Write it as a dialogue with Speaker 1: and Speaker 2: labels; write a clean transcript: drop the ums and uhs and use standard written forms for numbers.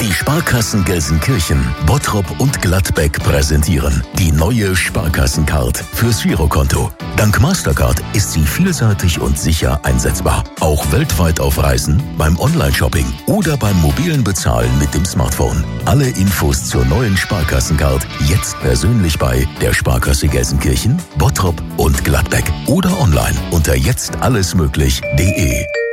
Speaker 1: Die Sparkassen Gelsenkirchen, Bottrop und Gladbeck präsentieren die neue Sparkassencard fürs Girokonto. Dank Mastercard ist sie vielseitig und sicher einsetzbar. Auch weltweit auf Reisen, beim Online-Shopping oder beim mobilen Bezahlen mit dem Smartphone. Alle Infos zur neuen Sparkassencard jetzt persönlich bei der Sparkasse Gelsenkirchen, Bottrop und Gladbeck oder online unter jetztallesmöglich.de.